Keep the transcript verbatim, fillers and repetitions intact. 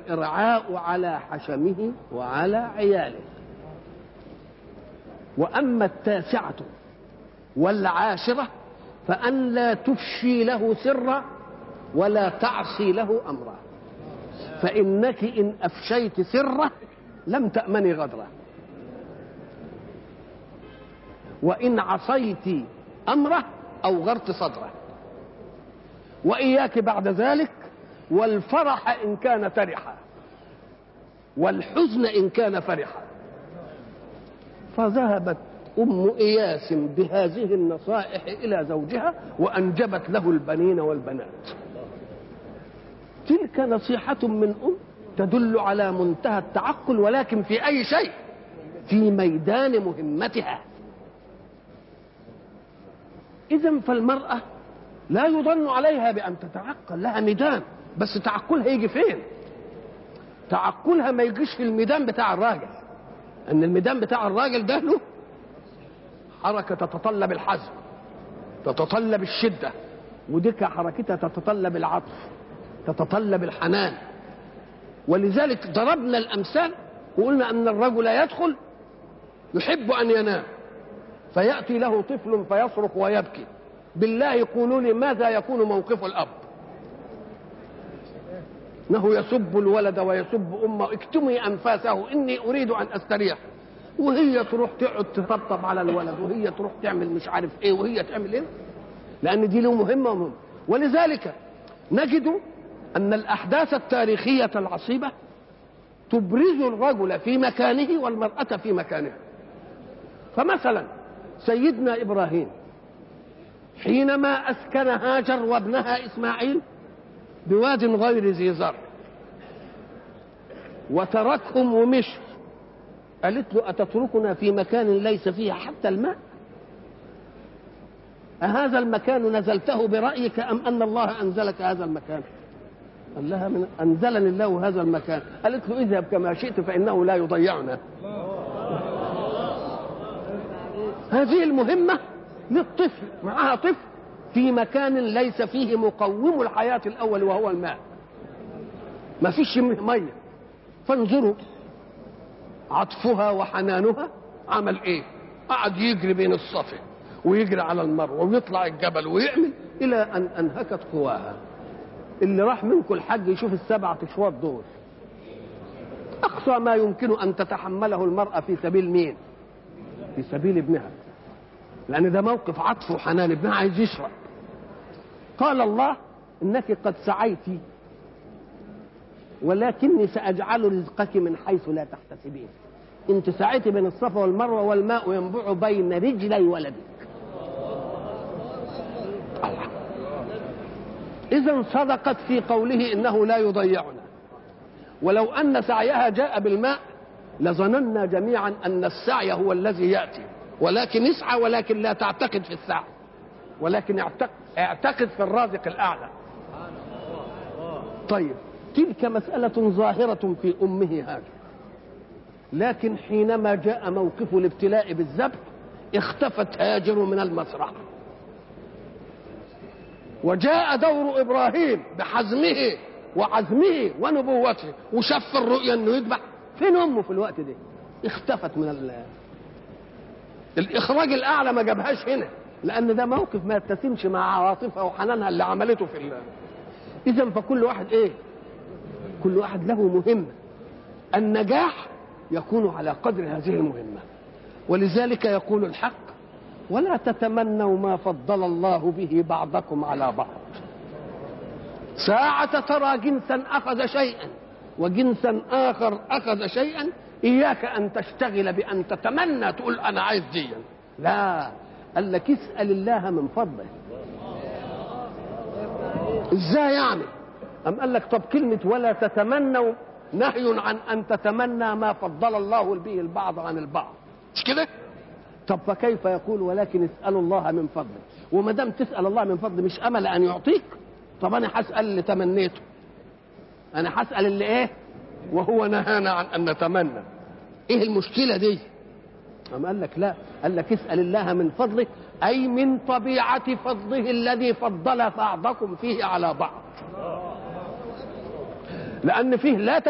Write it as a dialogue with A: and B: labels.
A: إرعاء على حشمه وعلى عياله. وأما التاسعة والعاشرة فأن لا تفشي له سرا ولا تعصي له أمرا، فإنك إن أفشيت سره لم تأمني غدره، وإن عصيت أمره أوغرت صدره. وإياك بعد ذلك والفرح إن كان ترحا والحزن إن كان فرحا. فذهبت أم إياس بهذه النصائح إلى زوجها وأنجبت له البنين والبنات. تلك نصيحة من أم تدل على منتهى التعقل، ولكن في أي شيء؟ في ميدان مهمتها. إذن فالمرأة لا يظن عليها بأن تتعقل، لها ميدان، بس تعقلها يجي فين؟ تعقلها ما يجيش في الميدان بتاع الراجل، أن الميدان بتاع الراجل ده له حركة تتطلب الحزم، تتطلب الشدة، وديك حركتها تتطلب العطف، تتطلب الحنان. ولذلك ضربنا الأمثال وقلنا أن الرجل يدخل يحب أن ينام فيأتي له طفل فيصرخ ويبكي. بالله قولوا لي ماذا يكون موقف الأب؟ انه يسب الولد ويسب امه، اكتمي انفاسه اني اريد ان استريح، وهي تروح تقعد تطبطب على الولد، وهي تروح تعمل مش عارف ايه، وهي تعمل ايه، لان دي له مهمه مهمه. ولذلك نجد ان الاحداث التاريخيه العصيبه تبرز الرجل في مكانه والمراه في مكانها. فمثلا سيدنا ابراهيم حينما اسكن هاجر وابنها اسماعيل بواد غير ذي زرع وتركهم ومشي، قالت له أتتركنا في مكان ليس فيه حتى الماء؟ أهذا المكان نزلته برأيك أم أن الله أنزلك هذا المكان؟ قال لها من أنزلني الله هذا المكان. قالت له اذهب كما شئت فإنه لا يضيعنا. هذه المهمة للطفل، معها طفل في مكان ليس فيه مقوم الحياة الأول وهو الماء، ما فيش مية. فانظروا عطفها وحنانها عمل ايه؟ قعد يجري بين الصفا ويجري على المروة ويطلع الجبل ويعمل إلى أن أنهكت قواها. اللي راح منكم الحج يشوف السبعة أشواط دول، أقصى ما يمكن أن تتحمله المرأة في سبيل مين؟ في سبيل ابنها، لأن ده موقف عطف وحنان، ابنها عايز يشرب. قال الله إنك قد سعيت ولكني سأجعل رزقك من حيث لا تحتسبين. انت سعيت بين الصفا والمروة والماء ينبع بين رجلي ولدك. الله. إذن صدقت في قوله إنه لا يضيعنا. ولو أن سعيها جاء بالماء لظننا جميعا أن السعي هو الذي يأتي، ولكن اسعى ولكن لا تعتقد في السعي، ولكن اعتقد, اعتقد في الرازق الأعلى. طيب تلك مسألة ظاهرة في أمه هاجر، لكن حينما جاء موقف الابتلاء بالذبح اختفت هاجر من المسرح، وجاء دور إبراهيم بحزمه وعزمه ونبوته وشف الرؤيا أنه يذبح. فين أمه في الوقت ده؟ اختفت من ال... الإخراج الأعلى ما جابهاش هنا، لأن ده موقف ما يتسمش مع عواطفها وحنانها اللي عملته في الله. إذن فكل واحد إيه؟ كل واحد له مهمة، النجاح يكون على قدر هذه المهمة. ولذلك يقول الحق ولا تتمنوا ما فضل الله به بعضكم على بعض. ساعة ترى جنسا أخذ شيئا وجنسا آخر أخذ شيئا إياك أن تشتغل بأن تتمنى تقول أنا عايز ديا، لا، قال لك اسأل الله من فضله. إزاي يعني؟ أم قال لك طب كلمة ولا تتمنوا نهي عن أن تتمنى ما فضل الله به البعض عن البعض، مش كده؟ طب فكيف يقول ولكن اسألوا الله من فضله؟ وما دام تسأل الله من فضله مش أمل أن يعطيك؟ طب أنا هسأل اللي تمنيته، أنا هسأل اللي إيه؟ وهو نهانا عن أن نتمنى. إيه المشكلة دي؟ أم قال لك لا، قال لك اسأل الله من فضله، أي من طبيعة فضله الذي فضل بعضكم فيه على بعض، لأن فيه لا